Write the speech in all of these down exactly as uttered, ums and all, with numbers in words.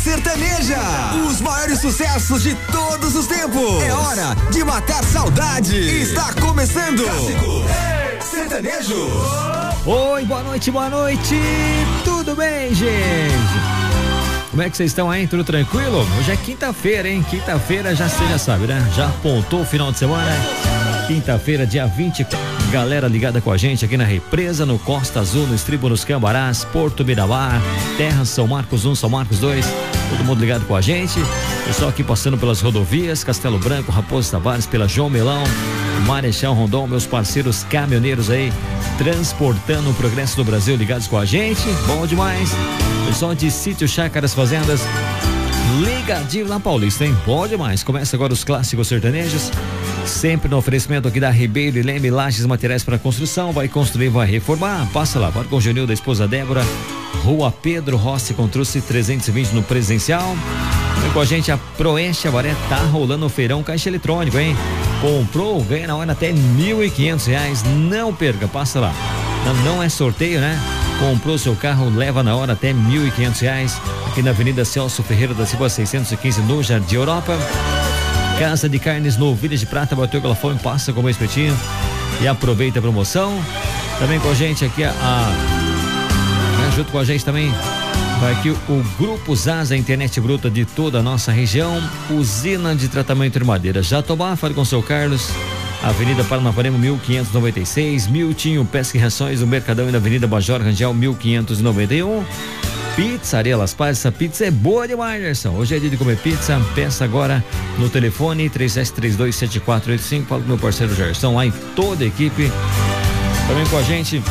Sertaneja, os maiores sucessos de todos os tempos. É hora de matar saudade. Está começando Clássico Sertanejo. Oi, boa noite, boa noite. Tudo bem, gente? Como é que vocês estão aí? Tudo tranquilo? Hoje é quinta-feira, hein? Quinta-feira já você já sabe, né? Já apontou o final de semana. Quinta-feira, dia vinte. Galera ligada com a gente aqui na Represa, no Costa Azul, no Estribo, nos Cambarás, Porto Miramar, Terra São Marcos um, São Marcos dois. Todo mundo ligado com a gente. Pessoal aqui passando pelas rodovias, Castelo Branco, Raposo Tavares, pela João Melão, Marechal Rondon, meus parceiros caminhoneiros aí, transportando o progresso do Brasil, ligados com a gente. Bom demais. Pessoal de Sítio Chácaras Fazendas, ligadinho na Paulista, hein? Bom demais. Começa agora os clássicos sertanejos. Sempre no oferecimento aqui da Ribeiro e Leme, lajes, materiais para construção. Vai construir, vai reformar. Passa lá, vai com o Junil da esposa Débora, Rua Pedro Rossi, com Truce trezentos e vinte no presidencial. Vem com a gente a Proeste Avaré, tá rolando o feirão caixa eletrônico, hein? Comprou, ganha na hora até mil e quinhentos reais. Não perca, passa lá. Não, não é sorteio, né? Comprou seu carro, leva na hora até mil e quinhentos reais. Aqui na Avenida Celso Ferreira da Silva seiscentos e quinze, no Jardim Europa. Casa de Carnes no Village Prata, bateu aquela fome, passa com o espetinho e aproveita a promoção. Também com a gente aqui a, a junto com a gente também vai aqui o Grupo Zaza, internet bruta de toda a nossa região. Usina de tratamento de madeira Jatobá, fale com o seu Carlos. Avenida Paranapanema mil quinhentos e noventa e seis, Miltinho Pesca e Rações no Mercadão e na Avenida Major Rangel mil quinhentos e noventa e um. Pizzaria Las Paz, essa pizza é boa demais, Gerson. Hoje é dia de comer pizza. Peça agora no telefone três sete três dois sete quatro oito cinco. Fala com meu parceiro Gerson lá e toda a equipe. Também com a gente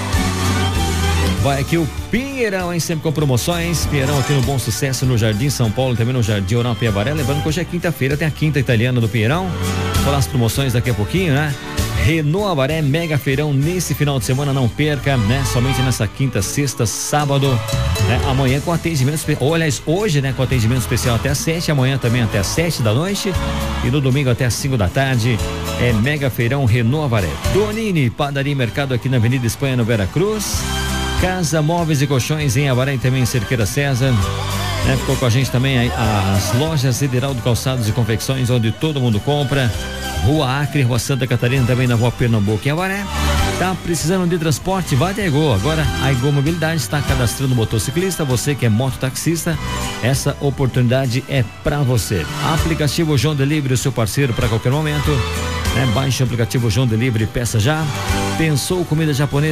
vai aqui o Pinheirão, hein? Sempre com promoções. Pinheirão aqui no Bom Sucesso, no Jardim São Paulo, também no Jardim Europa e Avaré. Lembrando que hoje é quinta-feira, tem a quinta italiana do Pinheirão. Vou falar as promoções daqui a pouquinho, né? Renault Avaré, mega feirão nesse final de semana, não perca, né? Somente nessa quinta, sexta, sábado, né? Amanhã com atendimento especial, ou aliás, hoje, né? Com atendimento especial até às sete, amanhã também até às sete da noite e no domingo até às cinco da tarde, é mega feirão Renault Avaré. Donini, padaria e mercado aqui na Avenida Espanha, no Vera Cruz. Casa Móveis e Colchões em Avaré e também em Cerqueira César. Né? Ficou com a gente também as lojas Ederaldo Calçados e Confecções, onde todo mundo compra. Rua Acre, Rua Santa Catarina, também na Rua Pernambuco em Avaré. Tá precisando de transporte? Vai até a Ego. Agora a Ego Mobilidade está cadastrando motociclista. Você que é mototaxista, essa oportunidade é para você. Aplicativo João Delivery, o seu parceiro para qualquer momento. Né? Baixe o aplicativo João Delivery e peça já. Pensou comida japonesa?